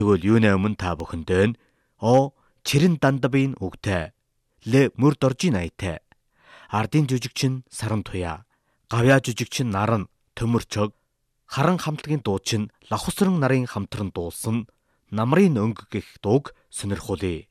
Тэгвэл юуны өмнө та бүхэндээ нь чирэн дандабын үгтэй ле мөр доржин аятай. Ардын жүжигчин саран туяа. Гавьяа жүжигчин наран төмөрчөг. Харан хамтлагийн дуучин лавхсран нарын хамтран дуулсан намрын өнгө гэх дууг сонирхуулъя.